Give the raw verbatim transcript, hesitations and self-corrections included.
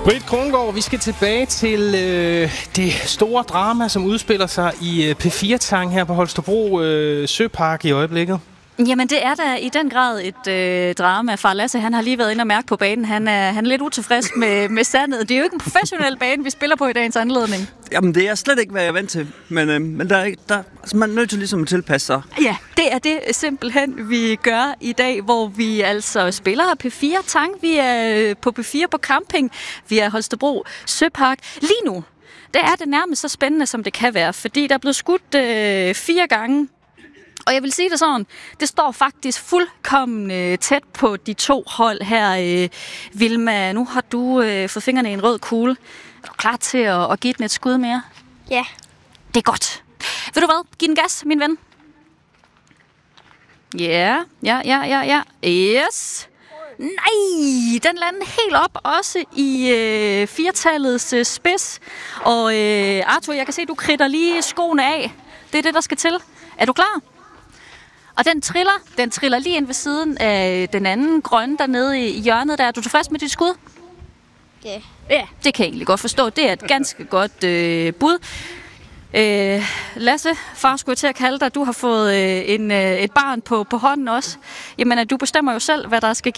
Britt Krongaard, vi skal tilbage til øh, det store drama, som udspiller sig i øh, P fire Tang her på Holstebro øh, Søpark i øjeblikket. Jamen, det er da i den grad et øh, drama. Far Lasse, han har lige været inde og mærke på banen. Han er, han er lidt utilfreds med, med sandet. Det er jo ikke en professionel bane, vi spiller på i dagens anledning. Jamen, det er slet ikke, hvad jeg er vant til. Men, øh, men der er ikke, der, altså, man er nødt til ligesom at tilpasse sig. Ja, det er det simpelthen, vi gør i dag, hvor vi altså spiller P fire Tang. Vi er på P fire på camping. Vi er Holstebro Søpark. Lige nu, der er det nærmest så spændende, som det kan være. Fordi der er blevet skudt øh, fire gange. Og jeg vil sige det sådan, det står faktisk fuldkommen øh, tæt på de to hold her. Øh, Vilma, nu har du øh, fået fingrene i en rød kugle. Er du klar til at, at give den et skud mere? Ja. Det er godt. Ved du hvad? Giv den gas, min ven. Ja, ja, ja, ja, ja. Yes. Nej, den landede helt op, også i øh, firetallets øh, spids. Og øh, Arthur, jeg kan se, du kridter lige skoene af. Det er det, der skal til. Er du klar? Og den triller, den triller lige ind ved siden af den anden grønne dernede i hjørnet der. Er du tilfreds med dit skud? Ja. Ja, det kan jeg egentlig godt forstå. Det er et ganske godt øh, bud. Øh, Lasse, far skulle jeg til at kalde dig. Du har fået øh, en, øh, et barn på, på hånden også. Jamen, du bestemmer jo selv, hvad der skal